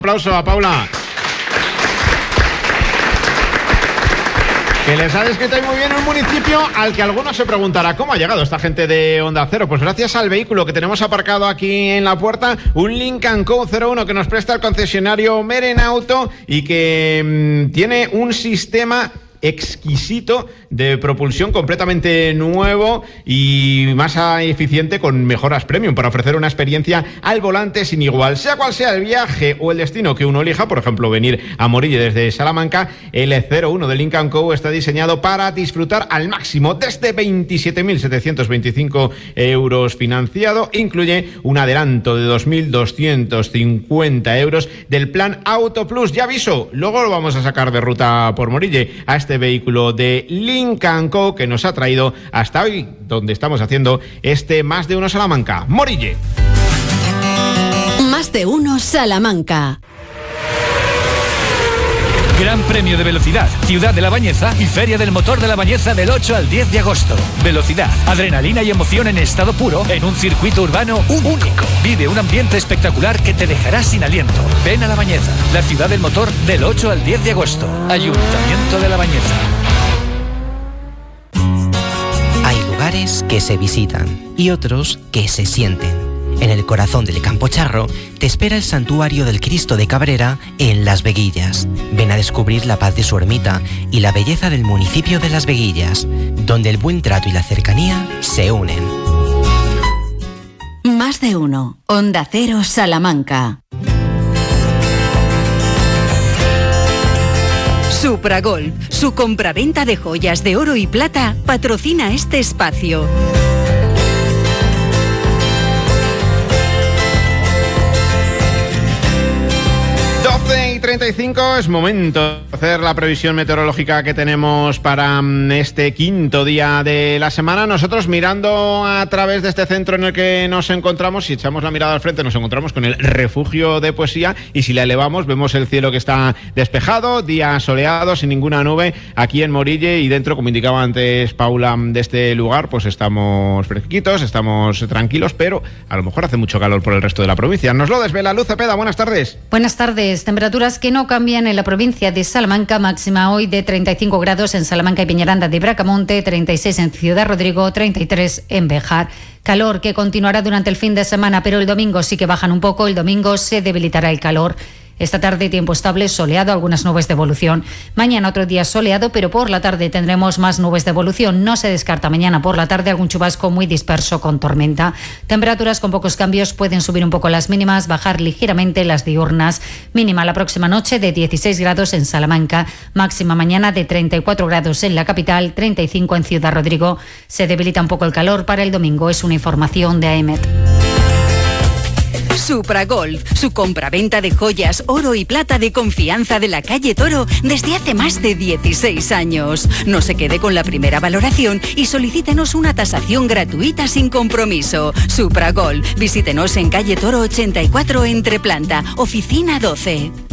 Aplauso a Paula. Que les ha descrito muy bien un municipio al que algunos se preguntará ¿cómo ha llegado esta gente de Onda Cero? Pues gracias al vehículo que tenemos aparcado aquí en la puerta, un Lincoln Co 01 que nos presta el concesionario Meren Auto y que tiene un sistema exquisito de propulsión completamente nuevo y más eficiente con mejoras premium para ofrecer una experiencia al volante sin igual. Sea cual sea el viaje o el destino que uno elija, por ejemplo venir a Morille desde Salamanca, el 01 de Lincoln Co está diseñado para disfrutar al máximo desde 27.725 euros financiado. Incluye un adelanto de 2.250 euros del plan Auto Plus. Ya aviso, luego lo vamos a sacar de ruta por Morille a este vehículo de Lincoln Co que nos ha traído hasta hoy, donde estamos haciendo este Más de Uno Salamanca. Morille. Más de Uno Salamanca. Gran Premio de Velocidad, Ciudad de la Bañeza y Feria del Motor de la Bañeza del 8 al 10 de agosto. Velocidad, adrenalina y emoción en estado puro en un circuito urbano único. Vive un ambiente espectacular que te dejará sin aliento. Ven a La Bañeza, la Ciudad del Motor del 8 al 10 de agosto. Ayuntamiento de La Bañeza. Hay lugares que se visitan y otros que se sienten. En el corazón del Campo Charro te espera el Santuario del Cristo de Cabrera en Las Veguillas. Ven a descubrir la paz de su ermita y la belleza del municipio de Las Veguillas, donde el buen trato y la cercanía se unen. Más de Uno. Onda Cero Salamanca. Supragolf, su compraventa de joyas de oro y plata, patrocina este espacio. 12:35 es momento de hacer la previsión meteorológica que tenemos para este quinto día de la semana. Nosotros mirando a través de este centro en el que nos encontramos, si echamos la mirada al frente nos encontramos con el Refugio de Poesía y si la elevamos vemos el cielo que está despejado, día soleado, sin ninguna nube aquí en Morille y dentro, como indicaba antes Paula, de este lugar pues estamos fresquitos, estamos tranquilos, pero a lo mejor hace mucho calor por el resto de la provincia. Nos lo desvela Luz Cepeda, buenas tardes. Buenas tardes. Temperaturas que no cambian en la provincia de Salamanca, máxima hoy de 35 grados en Salamanca y Peñaranda de Bracamonte, 36 en Ciudad Rodrigo, 33 en Béjar. Calor que continuará durante el fin de semana, pero el domingo sí que bajan un poco, el domingo se debilitará el calor. Esta tarde tiempo estable, soleado, algunas nubes de evolución. Mañana otro día soleado, pero por la tarde tendremos más nubes de evolución. No se descarta mañana por la tarde algún chubasco muy disperso con tormenta. Temperaturas con pocos cambios, pueden subir un poco las mínimas, bajar ligeramente las diurnas. Mínima la próxima noche de 16 grados en Salamanca, máxima mañana de 34 grados en la capital, 35 en Ciudad Rodrigo. Se debilita un poco el calor para el domingo, es una información de AEMET. Supragolf, su compraventa de joyas, oro y plata de confianza de la calle Toro desde hace más de 16 años. No se quede con la primera valoración y solicítenos una tasación gratuita sin compromiso. Supragolf, visítenos en calle Toro 84 Entreplanta, oficina 12.